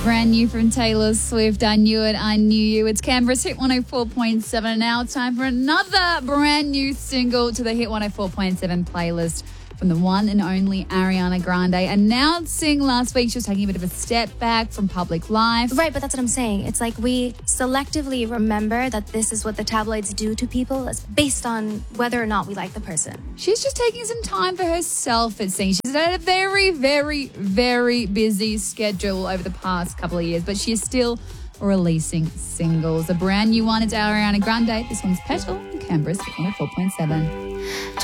Brand new from Taylor Swift, I Knew It, I Knew You. It's Canberra's Hit 104.7, and now it's time for another brand new single to the Hit 104.7 playlist from the one and only Ariana Grande. Announcing last week she was taking a bit of a step back from public life. Right, but that's what I'm saying. It's like we selectively remember that this is what the tabloids do to people based on whether or not we like the person. She's just taking some time for herself, it seems. She's had a very, very, very busy schedule over the past couple of years, but she's still releasing singles. A brand new one is Ariana Grande. This one's Petal, Canberra's 104.7.